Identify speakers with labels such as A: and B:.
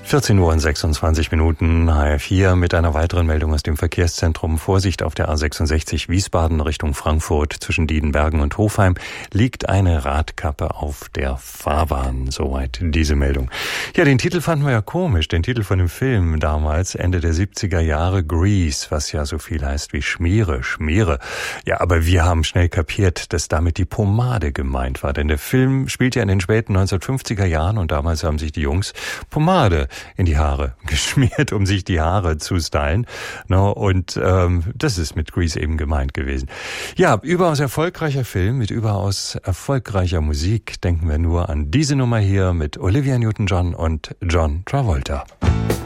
A: 14 Uhr und 26 Minuten, HR4 mit einer weiteren Meldung aus dem Verkehrszentrum. Vorsicht auf der A66 Wiesbaden Richtung Frankfurt zwischen Diedenbergen und Hofheim liegt eine Radkappe auf der Fahrbahn. Soweit diese Meldung. Ja, den Titel fanden wir ja komisch, den Titel von dem Film damals, Ende der 70er Jahre, Grease, was ja so viel heißt wie Schmiere. Ja, aber wir haben schnell kapiert, dass damit die Pomade gemeint war, denn der Film spielt ja in den späten 1950er Jahren und damals haben sich die Jungs Pomade in die Haare geschmiert, um sich die Haare zu stylen. No, und das ist mit Grease eben gemeint gewesen. Ja, überaus erfolgreicher Film mit überaus erfolgreicher Musik. Denken wir nur an diese Nummer hier mit Olivia Newton-John und John Travolta.